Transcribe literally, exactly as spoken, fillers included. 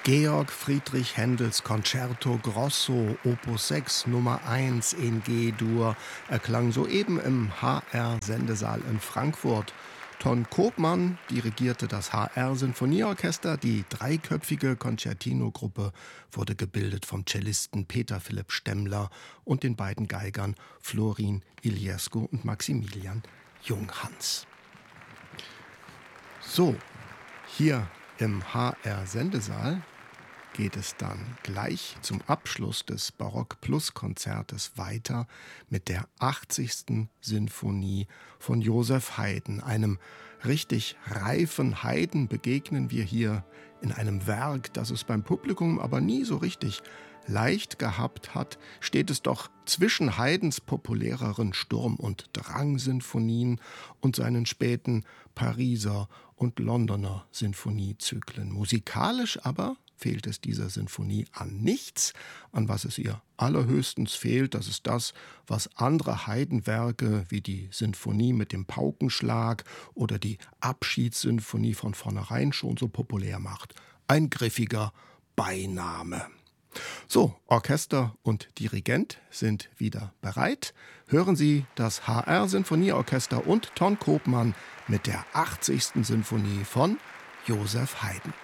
Georg Friedrich Händels Concerto Grosso Opus sechs Nummer eins in G-Dur erklang soeben im H R-Sendesaal in Frankfurt. Ton Koopman dirigierte das H R-Sinfonieorchester. Die dreiköpfige Concertino-Gruppe wurde gebildet vom Cellisten Peter Philipp Stemmler und den beiden Geigern Florin Iliescu und Maximilian Junghans. So, hier im H R-Sendesaal geht es dann gleich zum Abschluss des Barock-Plus-Konzertes weiter mit der achtzigsten Sinfonie von Joseph Haydn. Einem richtig reifen Haydn begegnen wir hier in einem Werk, das es beim Publikum aber nie so richtig leicht gehabt hat, steht es doch zwischen Haydns populäreren Sturm- und Drang-Sinfonien und seinen späten Pariser und Londoner Sinfoniezyklen. Musikalisch aber fehlt es dieser Sinfonie an nichts. An was es ihr allerhöchstens fehlt, das ist das, was andere Haydn-Werke wie die Sinfonie mit dem Paukenschlag oder die Abschiedssinfonie von vornherein schon so populär macht. Ein griffiger Beiname. So, Orchester und Dirigent sind wieder bereit. Hören Sie das H R-Sinfonieorchester und Ton Koopman mit der achtzigsten Sinfonie von Joseph Haydn.